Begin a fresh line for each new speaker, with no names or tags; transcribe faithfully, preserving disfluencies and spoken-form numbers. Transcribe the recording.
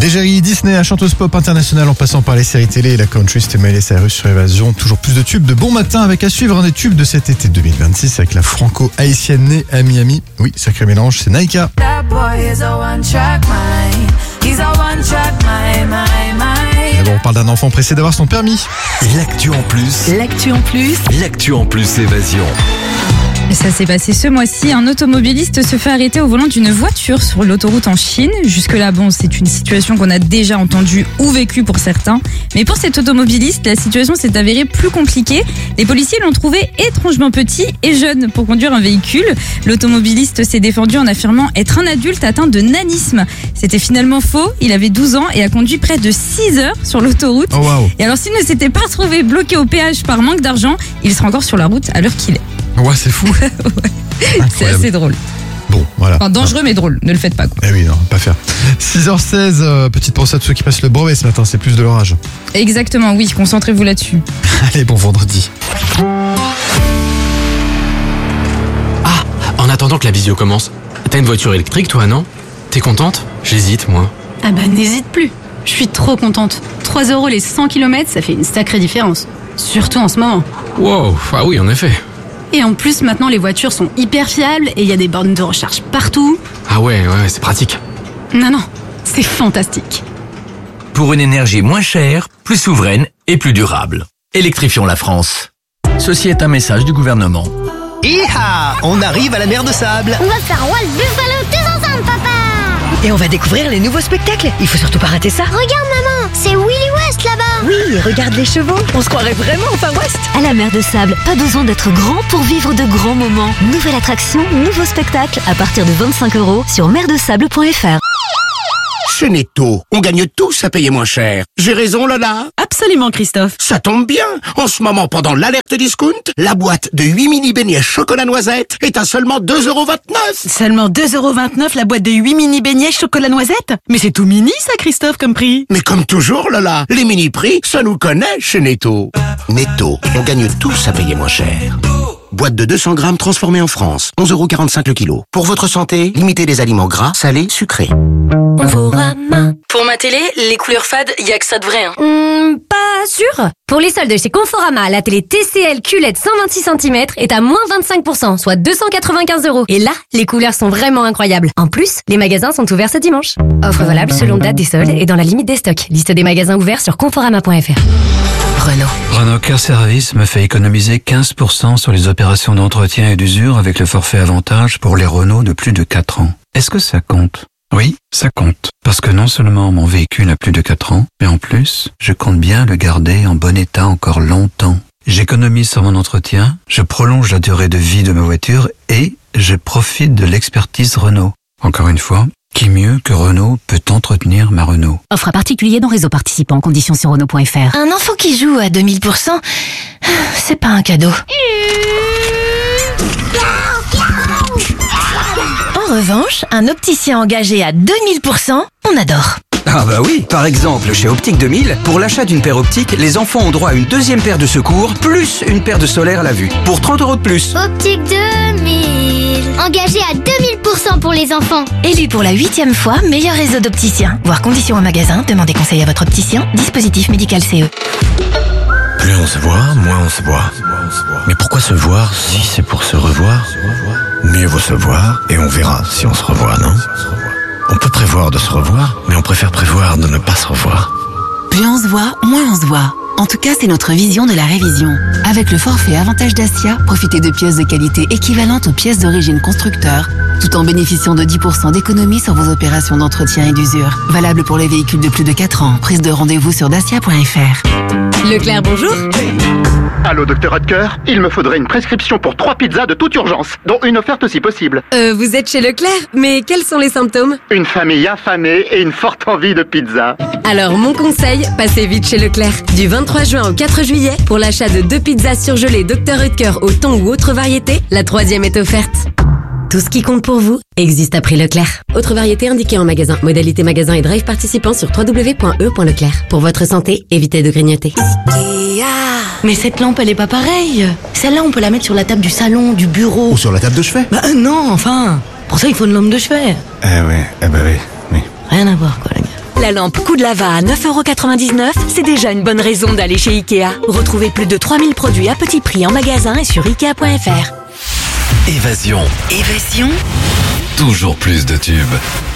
L'égérie Disney, la chanteuse pop internationale en passant par les séries télé et la country, c'était Miley Cyrus sur Évasion. Toujours plus de tubes de bon matin avec à suivre un des tubes de cet été deux mille vingt-six avec la franco-haïtienne née à Miami. Oui, sacré mélange, c'est Naika. D'abord, on parle d'un enfant pressé d'avoir son permis.
L'actu en plus.
L'actu en plus.
L'actu en plus Évasion.
Ça s'est passé ce mois-ci. Un automobiliste se fait arrêter au volant d'une voiture sur l'autoroute en Chine. Jusque-là, bon, c'est une situation qu'on a déjà entendue ou vécue pour certains. Mais pour cet automobiliste, la situation s'est avérée plus compliquée. Les policiers l'ont trouvé étrangement petit et jeune pour conduire un véhicule. L'automobiliste s'est défendu en affirmant être un adulte atteint de nanisme. C'était finalement faux. Il avait douze ans et a conduit près de six heures sur l'autoroute.
Oh wow.
Et alors, s'il ne s'était pas retrouvé bloqué au péage par manque d'argent, il serait encore sur la route à l'heure qu'il est.
Ouais, c'est fou.
Ouais. C'est assez drôle.
Bon, voilà.
Enfin, dangereux mais drôle, ne le faites pas quoi.
Eh oui, non, pas faire. six heures seize, euh, petite pensée à tous ceux qui passent le brevet ce matin, c'est plus de l'orage.
Exactement, oui, concentrez-vous là-dessus.
Allez, bon vendredi.
Ah, en attendant que la visio commence, t'as une voiture électrique toi, non? T'es contente? J'hésite, moi.
Ah bah n'hésite plus, je suis trop contente. trois euros les cent kilomètres, ça fait une sacrée différence. Surtout en ce moment.
Wow, ah oui, en effet.
Et en plus, maintenant, les voitures sont hyper fiables et il y a des bornes de recharge partout.
Ah ouais, ouais, c'est pratique.
Non, non, c'est fantastique.
Pour une énergie moins chère, plus souveraine et plus durable. Électrifions la France. Ceci est un message du gouvernement.
Hi-ha! On arrive à la mer de Sable.
On va faire Walt Buffalo tous ensemble, papa!
Et on va découvrir les nouveaux spectacles. Il faut surtout pas rater ça.
Regarde, maman, c'est Willy West là-bas!
Oui, regarde les chevaux. On se croirait vraiment au Far West.
À la mer de Sable, pas besoin d'être grand pour vivre de grands moments. Nouvelle attraction, nouveau spectacle à partir de vingt-cinq euros sur mer de sable point f r.
Chez Netto, on gagne tous à payer moins cher. J'ai raison, Lola?
Absolument, Christophe.
Ça tombe bien. En ce moment, pendant l'alerte discount, la boîte de huit mini beignets chocolat noisette est à seulement deux euros vingt-neuf.
Seulement deux euros vingt-neuf la boîte de huit mini beignets chocolat noisette? Mais c'est tout mini, ça, Christophe, comme prix.
Mais comme toujours, Lola, les mini prix, ça nous connaît chez Netto. Netto, on gagne tous à payer moins cher. Boîte de deux cents grammes transformée en France, onze euros quarante-cinq le kilo. Pour votre santé, limitez les aliments gras, salés, sucrés.
Pour ma télé, les couleurs fades, y a que ça de vrai. Hein.
Hum, pas sûr. Pour les soldes chez Conforama, la télé T C L Q L E D cent vingt-six centimètres est à moins vingt-cinq pour cent, soit deux cent quatre-vingt-quinze euros. Et là, les couleurs sont vraiment incroyables. En plus, les magasins sont ouverts ce dimanche. Offre valable selon date des soldes et dans la limite des stocks. Liste des magasins ouverts sur conforama point f r. Renault.
Renault Car Service me fait économiser quinze pour cent sur les opérations d'entretien et d'usure avec le forfait avantage pour les Renault de plus de quatre ans. Est-ce que ça compte? Oui, ça compte. Parce que non seulement mon véhicule a plus de quatre ans, mais en plus, je compte bien le garder en bon état encore longtemps. J'économise sur mon entretien, je prolonge la durée de vie de ma voiture et je profite de l'expertise Renault. Encore une fois, qui mieux que Renault peut entretenir ma Renault?
Offre à particulier dans réseau participant, conditions sur Renault point f r.
Un enfant qui joue à deux mille pour cent, c'est pas un cadeau. En revanche, un opticien engagé à deux mille pour cent, on adore.
Ah bah oui, par exemple, chez Optique deux mille, pour l'achat d'une paire optique, les enfants ont droit à une deuxième paire de secours, plus une paire de solaire à la vue, pour trente euros de plus.
Optique deux mille, engagé à deux mille pour cent pour les enfants.
Élu pour la huitième fois meilleur réseau d'opticiens. Voir conditions en magasin, demandez conseil à votre opticien. Dispositif médical C E.
Plus on se voit, moins on se voit. Mais pourquoi se voir si c'est pour se revoir? Mieux vaut se voir et on verra si on se revoit, non? On peut prévoir de se revoir, mais on préfère prévoir de ne pas se revoir.
Plus on se voit, moins on se voit. En tout cas, c'est notre vision de la révision. Avec le forfait Avantage Dacia, profitez de pièces de qualité équivalentes aux pièces d'origine constructeur, tout en bénéficiant de dix pour cent d'économie sur vos opérations d'entretien et d'usure. Valable pour les véhicules de plus de quatre ans. Prise de rendez-vous sur dacia point f r.
Leclerc, bonjour.
Allô, docteur Hodker, il me faudrait une prescription pour trois pizzas de toute urgence, dont une offerte si possible.
Euh, vous êtes chez Leclerc, mais quels sont les symptômes?
Une famille affamée et une forte envie de pizza.
Alors, mon conseil, passez vite chez Leclerc. Du vingt-trois juin au quatre juillet, pour l'achat de deux pizzas surgelées docteur Hodker au thon ou autre variété, la troisième est offerte. Tout ce qui compte pour vous existe à prix Leclerc. Autre variété indiquée en magasin. Modalité magasin et drive participant sur w w w point e point leclerc. Pour votre santé, évitez de grignoter.
Mais cette lampe, elle est pas pareille. Celle-là, on peut la mettre sur la table du salon, du bureau.
Ou sur la table de chevet.
Bah euh, non, enfin. Pour ça, il faut une lampe de chevet.
Eh ouais, eh bah oui, oui.
Rien à voir, quoi, les gars.
La lampe coup de lava à neuf euros quatre-vingt-dix-neuf, c'est déjà une bonne raison d'aller chez Ikea. Retrouvez plus de trois mille produits à petit prix en magasin et sur ikea point f r.
Évasion.
Évasion.
Toujours plus de tubes.